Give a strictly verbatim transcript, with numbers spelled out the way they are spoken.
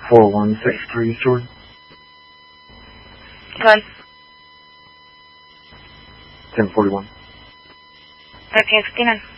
four one six three, Jordan. One. ten forty-one. thirteen sixty-nine.